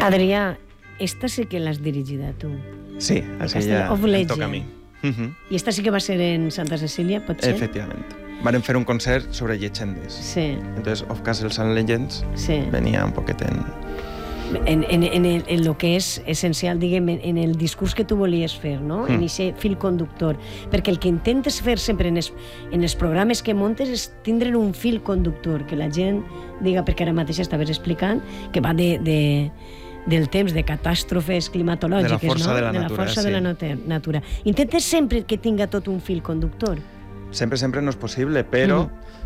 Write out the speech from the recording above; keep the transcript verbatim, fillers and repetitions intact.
Adrià, esta sí que l'has dirigida tu. Sí, aquella em toca a mi. Uh-huh. I esta sí que va ser en Santa Cecília, pot ser? Efectivament. Varen fer un concert sobre llegendes. Sí. Entonces, Of Castles and Legends sí. venia un poquet en... En, en, en, el, en lo que és essencial, diguem, en el discurs que tu volies fer, no? Mm. En aquest fil conductor. Perquè el que intentes fer sempre en els, en els programes que montes és tindre un fil conductor, que la gent diga, perquè ara mateix estaves explicant, que va de, de, del temps, de catàstrofes climatològiques, de la força no? de la de la natura, força sí. de la natura. Intentes sempre que tinga tot un fil conductor. Sempre, sempre no és possible, però... Mm.